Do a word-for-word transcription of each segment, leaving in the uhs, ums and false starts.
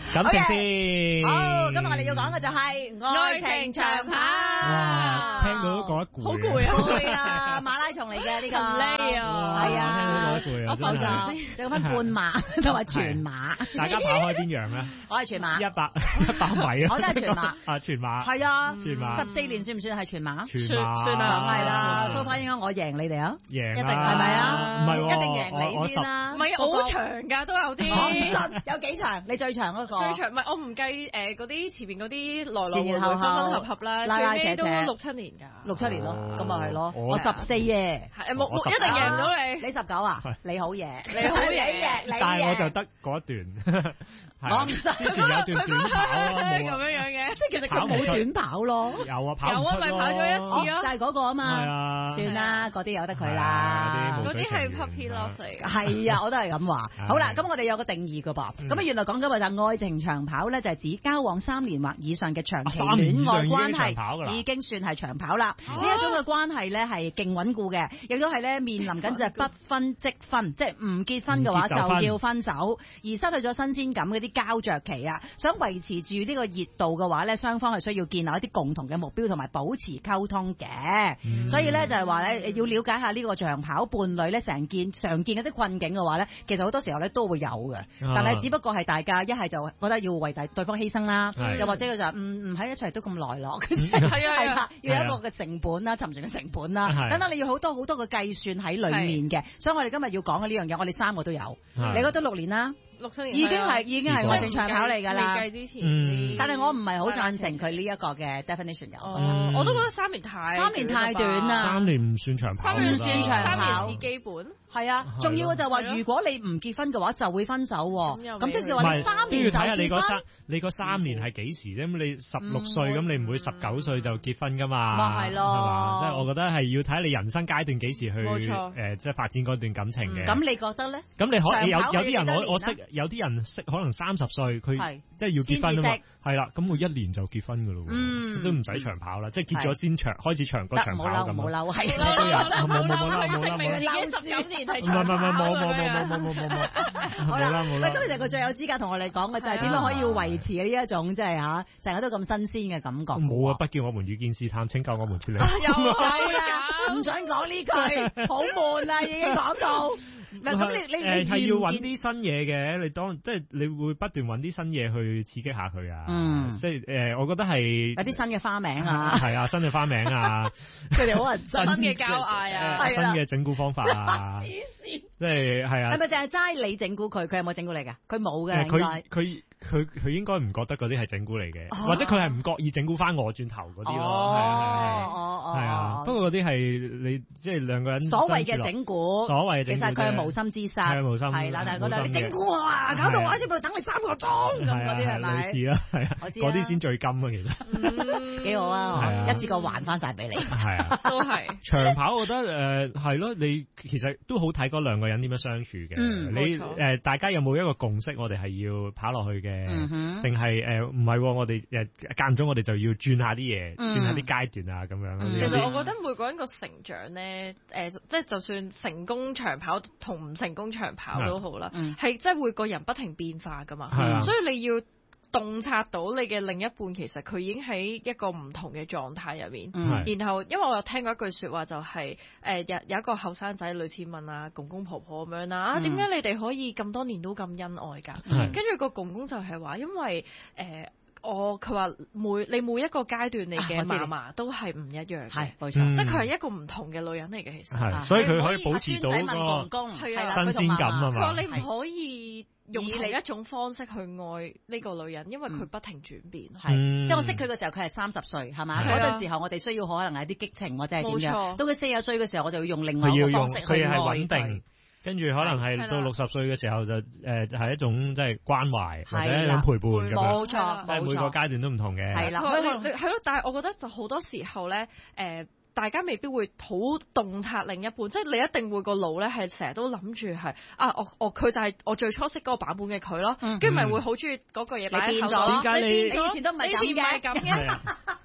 感情先。 好，今日我哋要講嘅就係愛情長跑。 哇，聽到都覺得攰。 好攰啊！攰啊！馬拉松嚟嘅呢個。 唔累啊！ 係啊， 聽到覺得攰啊！ 冇錯，就咁分半馬同埋全馬。 大家跑開邊樣咧？ 我係全馬。 一百一百米啊！ 我都係全馬。 啊，全馬。 係啊， 全馬。 十四年算唔算係全馬？ 全馬。 算啦， 係啦。蘇花應該我贏你哋啊！ 贏一定係咪啊？ 唔係喎， 一定贏你先啦。 唔係好長㗎，都有啲。 我唔信有幾長？你最長嗰個？ 最長唔係我唔計誒嗰啲前面嗰啲來來前前後後分分合合啦， 拉拉扯扯最尾都六七年㗎。 六七年咯，咁咪係咯。 我我十四嘅， 係冇冇一定贏唔到你。 你十九啊？你好嘢， 你好嘢， 你但係我就得嗰一段。 我唔信。 之前有段短跑咯，冇咁樣樣嘅， 即係其實佢冇短跑咯。 有啊，跑有啊，咪跑咗一次咯， 就係嗰個啊嘛。 係啊， 算啦，嗰啲由得佢啦。 嗰啲係 puppy love 嚟嘅。 係啊，我都係咁話。好啦，咁我哋有個定義㗎噃。咁啊，原來講緊嘅就愛情長跑咧，就係指交往三年或以上嘅長期戀愛關係，已經算係長跑啦。呢一種嘅關係咧係勁穩固嘅，亦都係咧面臨緊就係不分即分，即係唔結婚嘅話就要分手，而失去咗新鮮感嗰啲膠着期啊，想維持住呢個熱度嘅話咧，雙方係需要建立一啲共同嘅目標同埋保持溝通嘅。嗯、所以咧就係話咧要了解下呢個長跑伴侶咧成件常見嗰啲困境嘅話咧，其實好多時候咧都會有嘅，但係只不過係大家一係就覺得要為對方犧牲啦， 是又或者佢就唔唔喺一齊都咁耐咯， 係啊係啊， 要有一個嘅成本啦，沉重嘅成本啦，等等你要好多好多嘅計算喺裡面嘅，所以我哋今日要講嘅呢樣嘢，我哋三個都有，你覺得六年啦？ 六七年已經係已經係愛情長跑嚟㗎啦， 未計之前。 但係我唔係好贊成佢呢一個嘅 definition 有。 哦，我都覺得三年太三年太短啦。 三年唔算長跑。 三年算長跑。 三年是基本。 係啊，仲要就話如果你唔結婚嘅話就會分手喎。咁即係話你三年就睇下你嗰三結婚。 你嗰三年係幾時啫？咁你十六歲咁，你唔會十九歲就結婚㗎嘛？ 咪係咯。 係嘛？即係我覺得係要睇下你人生階段幾時去冇錯誒，即係發展嗰段感情嘅。 咁你覺得咧？ 咁你可有有啲人我我識有啲人識可能三十歲佢即係要結婚啊嘛。係啦，咁佢一年就結婚㗎咯。嗯，都唔使長跑啦，即係結咗先長開始長個長跑咁。 冇嬲冇嬲，係都有冇冇冇嬲冇證明嬲。 自己十九年係唔係唔係唔係冇冇冇冇冇冇冇冇。 好啦，喂，咁其實佢最有資格同我哋講嘅就係點樣可以維持呢一種即係嚇成日都咁新鮮嘅感覺。 冇啊！不叫我們遇見試探，請救我們脫離。 有啦，唔想講呢句，好悶啦，已經講到。嗱，咁你你你係要揾啲新嘢嘅，你當即係你會不斷揾啲新嘢去刺激下佢啊。嗯，即係誒，我覺得係有啲新嘅花名啊， 係啊，新嘅花名啊， 佢哋好人新嘅交嗌啊， 新嘅整蠱方法啊， 黐線， 即係係啊。 係咪就係齋你整蠱佢？佢有冇整蠱你㗎？佢冇嘅，應該。 佢佢佢應該唔覺得嗰啲係整蠱嚟嘅，或者佢係唔覺意整蠱翻我轉頭嗰啲咯。 哦哦哦， 係啊。不過嗰啲係你即係兩個人所謂嘅整蠱， 所謂其實佢係無心之失， 係無心係啦。但係嗰度你整蠱我啊，搞到我喺出邊等你三個鐘咁嗰啲係咪？ 類似啦，係啊，嗰啲先最金啊，其實幾好啊，一次過還翻晒俾你。 係啊， 都係長跑，我覺得誒係咯，你其實都好睇嗰兩個人點樣相處嘅。你誒大家有冇一個共識？我哋係要跑落去嘅。定係誒唔係？我哋誒間中我哋就要轉下啲嘢，轉、嗯、下啲階段啊咁樣。 嗯、其實我覺得每個人個成長咧，誒、呃、即係就算成功長跑同唔成功長跑都好啦，係即係會個人不停變化噶嘛。嗯、所以你要洞察到你嘅另一半其實佢已經喺一個唔同嘅狀態入面。嗯、然後因為我有聽過一句説話就係、是、誒、呃、有有一個後生仔類似問啊公公婆婆咁樣啦，啊點解你哋可以咁多年都咁恩愛㗎？跟住、嗯、個公公就係話因為誒。呃我佢話每你每一個階段你嘅嫲嫲都係唔一樣嘅，係冇錯，即係佢係一個唔同嘅女人嚟嘅，其實係，所以佢可以保持到個係啊新鮮感啊嘛。 佢話你唔可以用同一種方式去愛呢個女人，因為佢不停轉變。 係，即係我識佢嘅時候，佢係三十歲，係嘛？嗰陣時候我哋需要可能係啲激情或者係點樣。到佢四十歲嘅時候，我就要用另外一個方式去愛佢。 跟住可能係到六十歲嘅時候就誒係一種即係關懷或者一種陪伴咁樣， 冇錯， 即係每個階段都唔同嘅。 係啦， 係咯，但係我覺得就好多時候咧，誒大家未必會好洞察另一半，即係你一定會個腦咧係成日都諗住係啊，我我佢就係我最初識嗰個版本嘅佢咯，跟住咪會好中意嗰個嘢擺喺口度。 點解你以前都唔係咁嘅？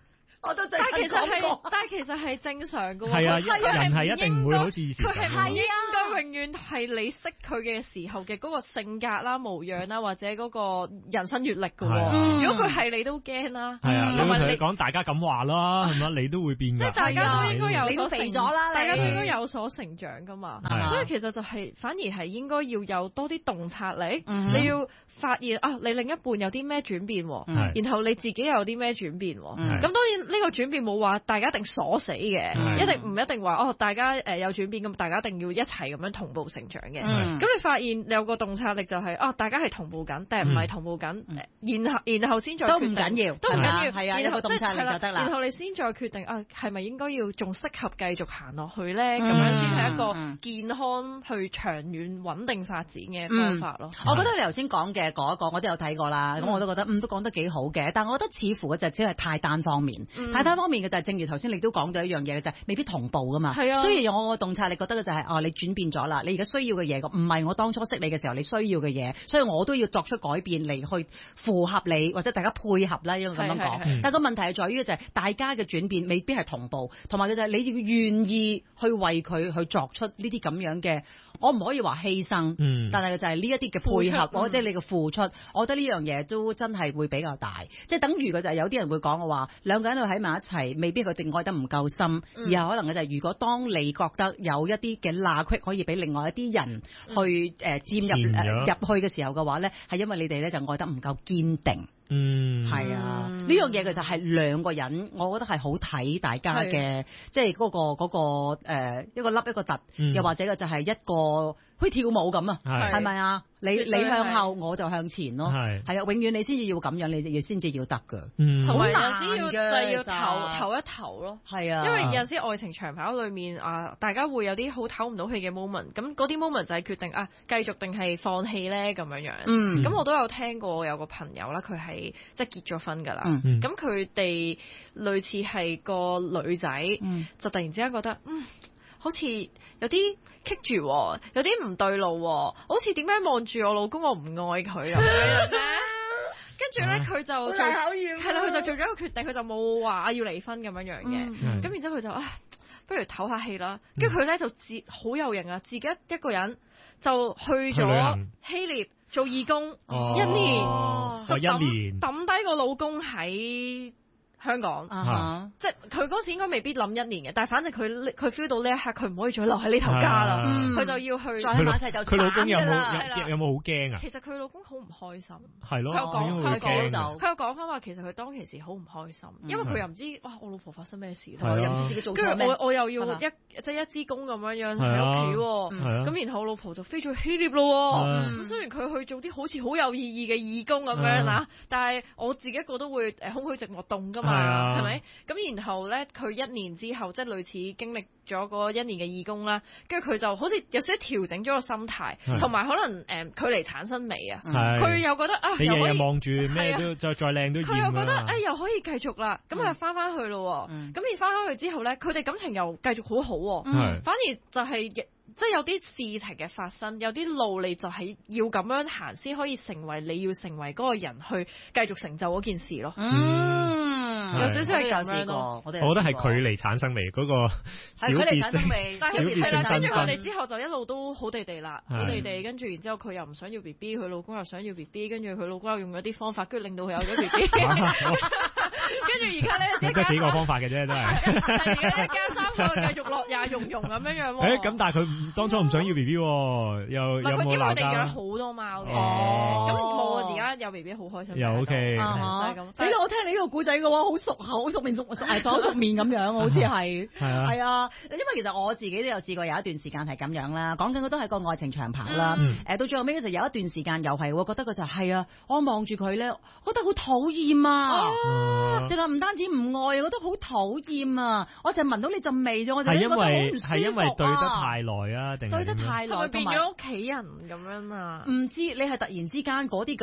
我都最但係其實係，但係其實係正常嘅喎。 係啊，人係一定唔會好似以前咁。 佢係唔應該永遠係你識佢嘅時候嘅嗰個性格啦、模樣啦，或者嗰個人生閲歷嘅喎。如果佢係你都驚啦。 係啊，同埋你講大家咁話啦，係咪？你都會變㗎。 即係大家都應該有所肥咗啦， 大家都應該有所成長㗎嘛。所以其實就係反而係應該要有多啲洞察力。你要發現啊，你另一半有啲咩轉變，然後你自己又有啲咩轉變。咁當然呢個轉變冇話大家一定鎖死嘅，一定唔一定話哦，大家誒有轉變咁，大家一定要一齊咁樣同步成長嘅。咁你發現你有個洞察力就係啊，大家係同步緊，定係唔係同步緊？然後然後先再都唔緊要， 都唔緊要， 係啊，有個洞察力就得啦。 然後你先再決定啊，係咪應該要仲適合繼續行落去咧？咁樣先係一個健康去長遠穩定發展嘅方法咯。 我覺得你頭先講嘅嗰一個我都有睇過啦，咁我都覺得嗯都講得幾好嘅，但係我覺得似乎嗰隻只係太單方面，太單方面嘅就係正如頭先你都講到一樣嘢嘅就係未必同步噶嘛。係啊，所以我個洞察力覺得嘅就係哦，你轉變咗啦，你而家需要嘅嘢唔係我當初識你嘅時候你需要嘅嘢，所以我都要作出改變嚟去符合你或者大家配合啦，應該咁樣講。但係個問題係在於就係大家嘅轉變未必係同步，同埋嘅就係你要願意去為佢去作出呢啲咁樣嘅，我唔可以話犧牲，嗯、但係就係呢一啲嘅配合，或者你嘅付出，我覺得呢樣嘢都真係會比較大。即係等於嘅就係有啲人會講嘅話，兩個人喺埋一齊，未必佢哋愛得唔夠深，嗯、而係可能嘅就係如果當你覺得有一啲嘅罅隙可以俾另外一啲人去誒佔入誒入去嘅時候嘅話咧，係因為你哋咧就愛得唔夠堅定。嗯，係啊，呢樣嘢其實係兩個人，我覺得係好睇大家嘅，即係嗰個嗰個誒一個凹一個凸，又或者嘅就係一個好似跳舞咁啊，係咪啊？你你向後我就向前咯，係係啊，永遠你先至要咁樣，你先至要得㗎，好難嘅，就係要唞唞一唞咯，係啊，因為有陣時愛情長跑裏面啊，大家會有啲好唞唔到氣嘅 moment，咁嗰啲 moment 就係決定啊繼續定係放棄咧咁樣樣，嗯，咁我都有聽過有個朋友啦，佢係即係結咗婚㗎啦，咁佢哋類似係個女仔，嗯、就突然之間覺得嗯。好似有啲棘住，有啲唔對路，好似點解望住我老公我唔愛佢咁樣咧？跟住咧佢就做係啦，佢就做咗一個決定，佢就冇話要離婚咁樣樣嘅。咁、嗯、然之後佢就啊，不如唞下氣啦。跟住佢咧就自好有型啊，自己一個人就去咗希臘做義工、哦、一年，就抌抌低個老公喺香港，啊、即係佢嗰時應該未必諗一年嘅，但係反正佢佢 feel 到呢一刻佢唔可以再留喺呢頭家啦，佢、嗯、就要去再喺埋一齊就佢老公有冇有冇好驚啊？其實佢老公好唔開心，係咯，佢有講佢講到，佢有講翻話其實佢當其時好唔開心，嗯、因為佢又唔知哇我老婆發生咩事，同埋又唔知自己做錯咩，跟住我我又要一即係一支公咁樣樣喺屋企喎，咁然後我老婆就飛咗去希臘咯，咁雖然佢去做啲好似好有意義嘅義工咁樣啦，但係我自己一個都會誒空虛寂寞凍㗎嘛。係咪？咁然後咧，佢一年之後，即係類似經歷咗嗰一年嘅義工啦，跟住佢就好似有少少調整咗個心態，同埋可能誒距離產生美啊，佢又覺得啊，你日日望住咩都再再靚都厭啦，佢又覺得誒又可以繼續啦，咁佢翻翻去咯，咁而翻翻去之後咧，佢哋感情又繼續好好，反而就係。即係有啲事情嘅發生，有啲路你就係要咁樣行先可以成為你要成為嗰個人去繼續成就嗰件事咯。嗯，有少少係咁樣咯。我覺得係距離產生美嗰個小別勝，小別勝身。跟住我哋之後就一路都好地地啦，好地地。跟住然之後佢又唔想要 B B， 佢老公又想要 B B， 跟住佢老公又用咗啲方法，跟住令到佢有咗 B B。跟住而家咧，得幾個方法嘅啫，都係。而家一家三口繼續樂也融融咁樣樣。誒，咁但係佢當初唔想要 B B， 又有冇鬧交？因為佢哋養好多貓嘅，咁我而家有 B B 好開心。又 OK，就係咁。死啦！我聽你呢個故仔嘅話，好熟口，好熟面熟熟係口熟面咁樣，好似係係啊。因為其實我自己都有試過有一段時間係咁樣啦，講緊嘅都係個愛情長跑啦。誒，到最後尾嘅時候有一段時間又係，我覺得佢就係啊，我望住佢咧，覺得好討厭啊！即係唔單止唔愛，覺得好討厭啊！我就聞到你陣味啫，我就覺得好唔舒服啊！係因為係因為對得太耐啊，定對得太耐，變咗屋企人咁樣啊？唔知你係突然之間嗰啲咁樣嘅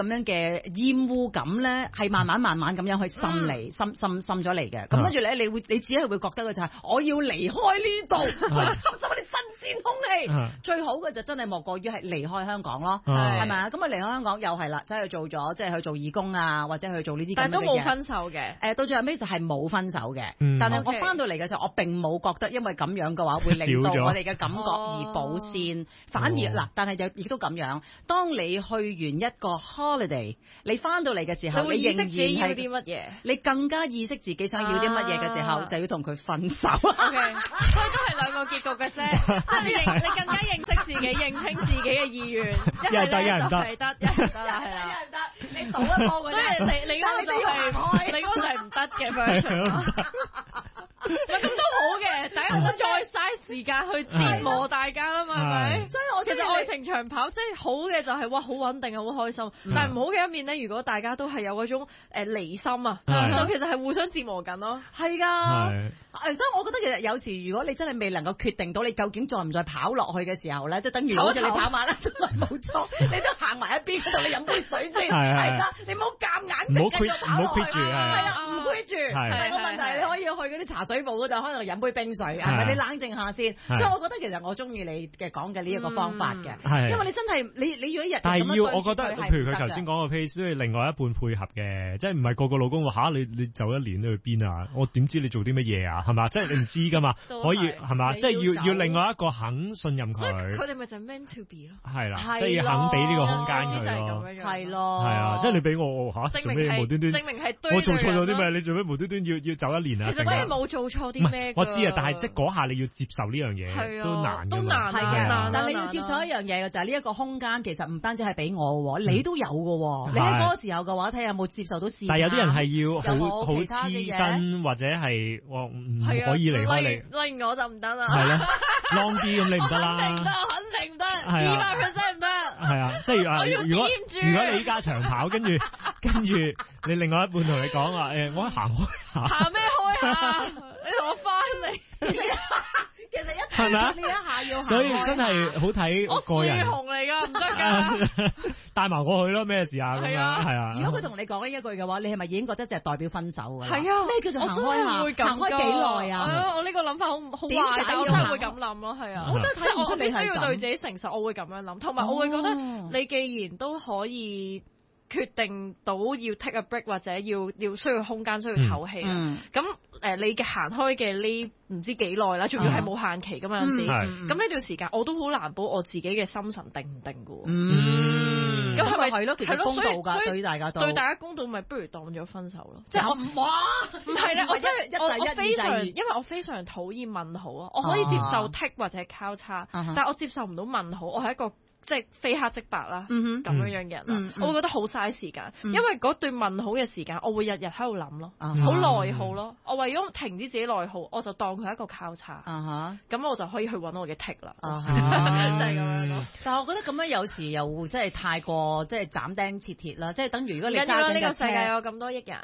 誒厭惡感咧係慢慢慢慢咁樣去滲嚟滲滲滲咗嚟嘅。咁跟住咧，你會你只係會覺得嘅就係我要離開呢度，再吸收啲新鮮空氣。最好嘅就真係莫過於係離開香港咯，係咪啊？咁啊離開香港又係啦，即係去做咗即係去做義工啊，或者去做呢啲咁嘅嘢。但係都冇分手嘅。誒到最後尾就係冇分手嘅，但係我翻到嚟嘅時候，我並冇覺得因為咁樣嘅話會令到我哋嘅感覺而保鮮，反而嗱，但係又亦都咁樣。當你去完一個 holiday，你翻到嚟嘅時候，你仍然係啲乜嘢？你更加意識自己想要啲乜嘢嘅時候，就要同佢分手。O K， 所以都係兩個結局嘅啫，即係你認你更加認識自己，認清自己嘅意願，一係咧就係得，一係得啦，係啦，一係得，你賭一波嘅，所以你你嗰個就係你嗰個就係唔得嘅 version。咁都好嘅，大家唔好再嘥時間去折磨大家啦嘛，係咪？所以我其實愛情長跑即係好嘅就係哇好穩定啊，好開心。但係唔好嘅一面咧，如果大家都係有嗰種誒離心啊，就其實係互相折磨緊咯。係㗎，所以我覺得其實有時如果你真係未能夠決定到你究竟再唔再跑落去嘅時候咧，即係等於好似你跑馬拉松冇錯，你都行埋一邊嗰度，你飲杯水先，係啦，你唔好夾硬直繼續跑落去，係啦，唔攰住。但係個問題你可以去嗰啲茶水鋪嗰度，可能飲杯冰水，係咪？你冷靜下先。所以我覺得其實我中意你嘅講嘅呢一個方法嘅，因為你真係你你如果一日但係要我覺得，譬如佢頭先講個 case 都要另外一半配合嘅，即係唔係個個老公話嚇你你走一年你去邊啊？我點知你做啲乜嘢啊？係嘛？即係你唔知㗎嘛？可以係嘛？即係要要另外一個肯信任佢。 佢哋咪就係 meant to be 咯。 係啦，即係要肯俾呢個空間佢咯。 係咯。 係啊，即係你俾我嚇做咩無端端？ 證明係我做錯咗啲咩？你做咩無端端要要走一年啊？ 其實佢冇做錯啲咩。 我知啊，但係即係嗰下你要接受呢樣嘢都難。 都難嘅， 但係你要接受一樣嘢嘅就係呢一個空間，其實唔單止係俾我，你都有嘅。你喺嗰個時候嘅話，睇下有冇接受到試。 但係有啲人係要好好黐身，或者係我唔可以離開你。 例如我就唔得啦。 係咯，long 啲咁你唔得啦。 肯定唔得，肯定唔得，二百 percent 唔得。 係啊，即係啊，如果如果你依家長跑，跟住跟住你另外一半同你講話，誒，我行開下。 行咩開啊？你同我翻嚟。其實一係咪啊？呢一下要， 所以真係好睇個人。 我樹熊嚟㗎，唔得㗎。 帶埋我去咯，咩事啊？咁樣係啊。 如果佢同你講呢一句嘅話，你係咪已經覺得就係代表分手㗎？ 係啊。 咩叫做行開下？行開幾耐啊？ 我呢個諗法好好壞，但我真係會咁諗咯，係啊。我真係睇唔出你需要對自己誠實，我會咁樣諗，同埋我會覺得你既然都可以決定到要 take a break 或者要要需要空間需要唞氣啦，咁誒你嘅行開嘅呢唔知幾耐啦，仲要係冇限期㗎嘛有時，咁呢段時間我都好難保我自己嘅心神定唔定㗎喎。嗯，咁係咪係咯？其實公道㗎，對大家都對大家公道，咪不如當咗分手咯。即係我哇，唔係咧，我真係我我非常因為我非常討厭問號啊，我可以接受 tick 或者交叉，但係我接受唔到問號，我係一個。即係非黑即白啦，咁樣樣嘅人啦，我會覺得好嘥時間，因為嗰段問號嘅時間，我會日日喺度諗咯，好內耗咯。我為咗停止自己內耗，我就當佢係一個交叉，咁我就可以去揾我嘅 tick 啦，就係咁樣咯。但係我覺得咁樣有時又真係太過即係斬釘截鐵啦，即係等於如果你揸緊呢個世界有咁多億人，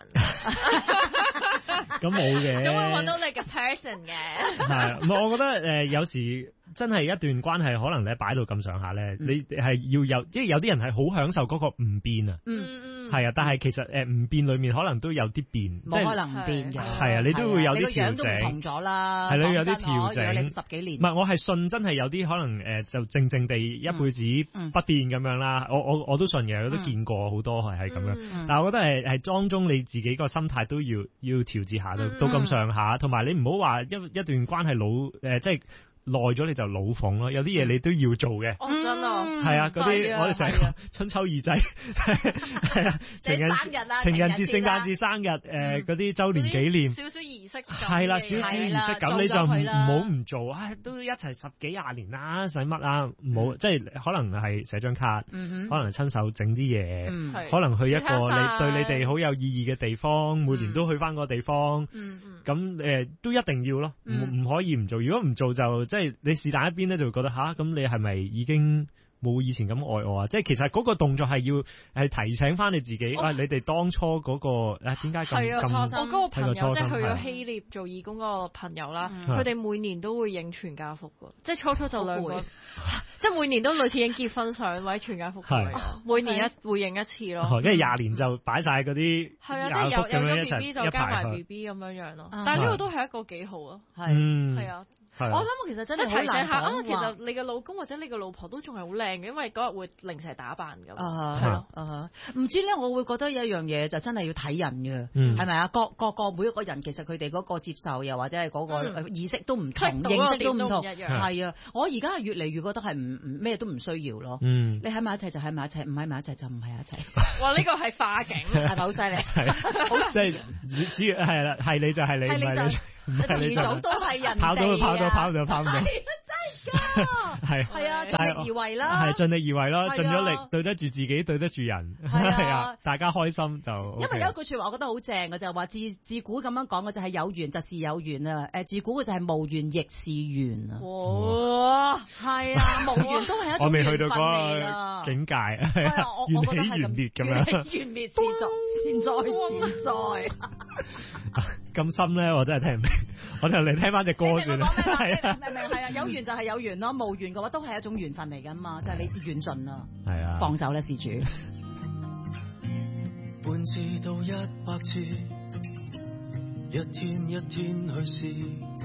咁冇嘅， 總會揾到你嘅 person 嘅。 係，唔係我覺得誒有時。真係一段關係，可能咧擺到咁上下咧，你係要有，即係有啲人係好享受嗰個唔變啊。嗯嗯，係啊，但係其實誒唔變裡面可能都有啲變， 冇可能唔變嘅。係啊，你都會有啲調整。 你個樣都唔同咗啦。 係咯，有啲調整。 你十幾年。 唔係，我係信真係有啲可能誒，就靜靜地一輩子不變咁樣啦。我我我都信嘅，我都見過好多係係咁樣。但係我覺得係係當中你自己個心態都要要調節下到到咁上下，同埋你唔好話一一段關係老誒即係。耐咗你就老諷咯，有啲嘢你都要做嘅。 哦，真啊， 係啊，嗰啲我哋成日春秋二祭，係啊，情人節、情人節、聖誕節、生日，誒嗰啲週年紀念， 少少儀式， 係啦，少少儀式咁你就唔好唔做啊！都一齊十幾廿年啦，使乜啊？唔好即係可能係寫張卡，可能親手整啲嘢，可能去一個你對你哋好有意義嘅地方，每年都去翻個地方，咁誒都一定要咯，唔唔可以唔做。如果唔做就即係你是但一邊咧，就會覺得吓，咁你係咪已經冇以前咁愛我啊！即係其實嗰個動作係要係提醒翻你自己，啊你哋當初嗰個誒點解咁咁？ 我嗰個朋友即係去咗希臘做義工嗰個朋友啦，佢哋每年都會影全家福㗎，即係初初就兩個，即係每年都類似影結婚相或者全家福咁樣，每年一會影一次咯。 跟住廿年就擺晒嗰啲係啊，即係有有咗 B B 就加埋 B B 咁樣樣咯。但係呢個都係一個幾好啊，係係啊。 我諗其實真係提醒下啊，其實你嘅老公或者你嘅老婆都仲係好靚嘅，因為嗰日會零舍打扮㗎。係咯，唔知咧，我會覺得有一樣嘢就真係要睇人嘅，係咪啊？各各個每一個人其實佢哋嗰個接受又或者係嗰個意識都唔同，認識都唔同，係啊！我而家係越嚟越覺得係唔唔咩都唔需要咯。你喺埋一齊就喺埋一齊，唔喺埋一齊就唔喺一齊。 哇！呢個係化境，係咪好犀利？ 係，好即係只要係啦，係你就係你，唔係你。 遲早都係人哋跑到跑到跑到跑到， 係真係㗎，係係啊，盡力而為啦， 係盡力而為咯，盡咗力對得住自己，對得住人，係啊，大家開心就。 因為有一句説話，我覺得好正嘅就係話自自古咁樣講嘅就係有緣就是有緣啊，誒自古嘅就係無緣亦是緣啊。 哇， 係啊，無緣都係一種緣分嚟啊， 境界係啊，緣起緣滅咁樣， 緣起緣滅是在現在現在。 咁深咧，我真係聽唔明，我就嚟聽翻隻歌算啦。 係啊，明明係啊，有緣就係有緣咯，無緣嘅話都係一種緣分嚟噶嘛，就係、是、你緣盡啦。係啊，放手啦，事主。 半次到一百次，一天一天去試。